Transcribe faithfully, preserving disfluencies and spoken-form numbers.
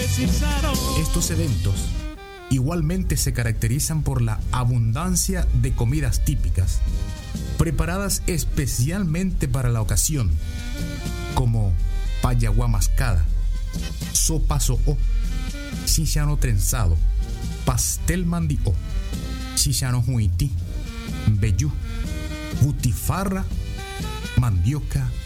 Estos eventos igualmente se caracterizan por la abundancia de comidas típicas, preparadas especialmente para la ocasión, como payaguá mascada, sopa so'o, xixano trenzado, pastel mandi'o, xixano huití, vellú, butifarra, mandioca